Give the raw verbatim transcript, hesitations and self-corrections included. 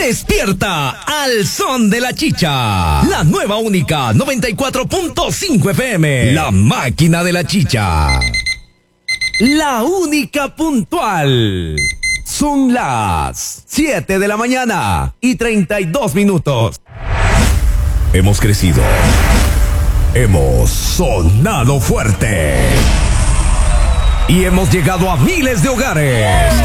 Despierta al son de la chicha. La nueva única noventa y cuatro punto cinco F M. La máquina de la chicha. La única puntual. Son las siete de la mañana y treinta y dos minutos. Hemos crecido. Hemos sonado fuerte. Y hemos llegado a miles de hogares.